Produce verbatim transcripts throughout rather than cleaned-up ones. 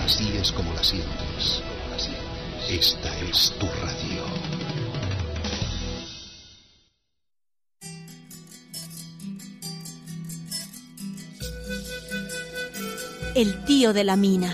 así es como la sientes. Esta es tu radio. El tío de la mina.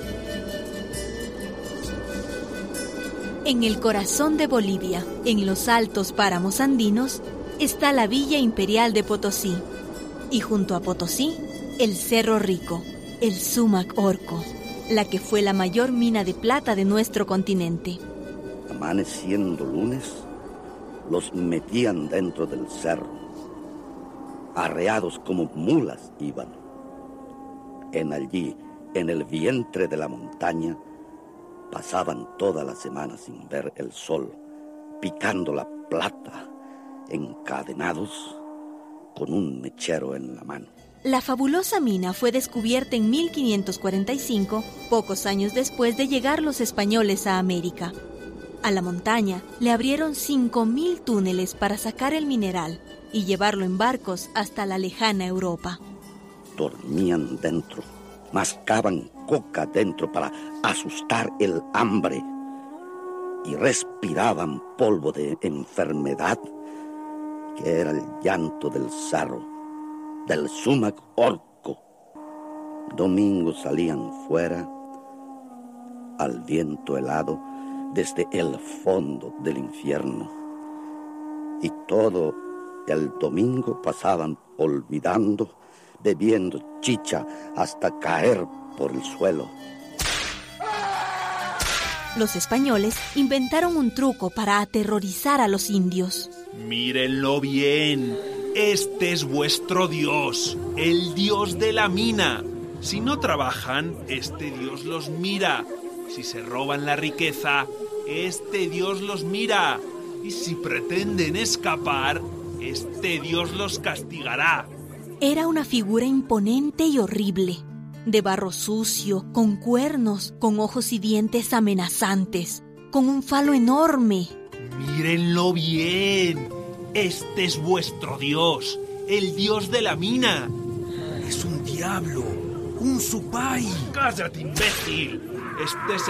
En el corazón de Bolivia, en los altos páramos andinos, está la Villa Imperial de Potosí. Y junto a Potosí, el Cerro Rico, el Sumac Orco, la que fue la mayor mina de plata de nuestro continente. Amaneciendo lunes, los metían dentro del cerro. Arreados como mulas iban. En allí, en el vientre de la montaña, pasaban toda la semana sin ver el sol, picando la plata, encadenados con un mechero en la mano. La fabulosa mina fue descubierta en mil quinientos cuarenta y cinco, pocos años después de llegar los españoles a América. A la montaña le abrieron cinco mil túneles para sacar el mineral y llevarlo en barcos hasta la lejana Europa. Dormían dentro, mascaban coca dentro para asustar el hambre y respiraban polvo de enfermedad, que era el llanto del cerro, del Sumac Orco. Domingos salían fuera al viento helado desde el fondo del infierno, y todo el domingo pasaban olvidando, bebiendo chicha hasta caer por el suelo. Los españoles inventaron un truco para aterrorizar a los indios. Mírenlo bien, este es vuestro dios, el dios de la mina. Si no trabajan, este dios los mira. Si se roban la riqueza, este dios los mira. Y si pretenden escapar, este dios los castigará. Era una figura imponente y horrible, de barro sucio, con cuernos, con ojos y dientes amenazantes, con un falo enorme. Mírenlo bien, este es vuestro dios, el dios de la mina. Es un diablo, un supay. ¡Cállate, imbécil! Este es